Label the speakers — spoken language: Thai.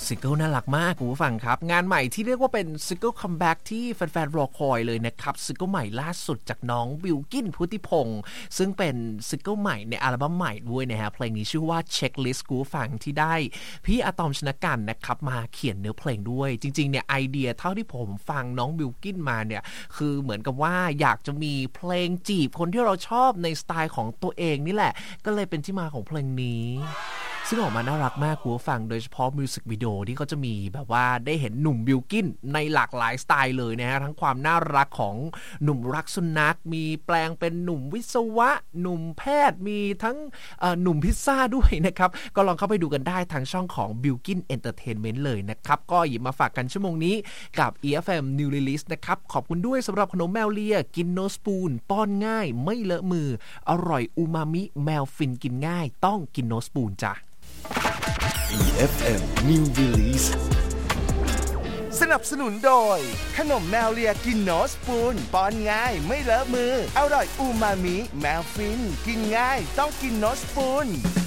Speaker 1: ซิงเกิลน่ารักมากคุณผู้ฟังครับงานใหม่ที่เรียกว่าเป็นซิงเกิลคัมแบ็กที่แฟนๆรอคอยเลยนะครับซิงเกิลใหม่ล่าสุดจากน้องบิลกิ้นพุทธิพงศ์ซึ่งเป็นซิงเกิลใหม่ในอัลบั้มใหม่ด้วยนะฮะเพลงนี้ชื่อว่าเช็คลิสต์คุณผู้ฟังที่ได้พี่อะตอมชนกันนะครับมาเขียนเนื้อเพลงด้วยจริงๆเนี่ยไอเดียเท่าที่ผมฟังน้องบิลกิ้นมาเนี่ยคือเหมือนกับว่าอยากจะมีเพลงจีบคนที่เราชอบในสไตล์ของตัวเองนี่แหละก็เลยเป็นที่มาของเพลงนี้ซึ่งออกมาน่ารักมากคุณผู้ฟังโดยเฉพาะมิวสิกวิดีโอที่เขาจะมีแบบว่าได้เห็นหนุ่มบิลกิ้นในหลากหลายสไตล์เลยนะฮะทั้งความน่ารักของหนุ่มรักสุนัขมีแปลงเป็นหนุ่มวิศวะหนุ่มแพทย์มีทั้งหนุ่มพิซซ่าด้วยนะครับก็ลองเข้าไปดูกันได้ทางช่องของ Bilkin Entertainment เลยนะครับก็หยิบมาฝากกันชั่วโมงนี้กับ EFM New Release นะครับขอบคุณด้วยสำหรับขนมแมวเลียกินโนสปูนป้อนง่ายไม่เลอะมืออร่อยอูมามิแมวฟินกินง่ายต้องกินโนสปูนจ้ะ
Speaker 2: EFM New Release
Speaker 3: สนับสนุนโดยขนมแมวเลียกินโนสปูนป้อนง่ายไม่เลอะมืออร่อยอูมามิแมวฟินกินง่ายต้องกินโนสปูน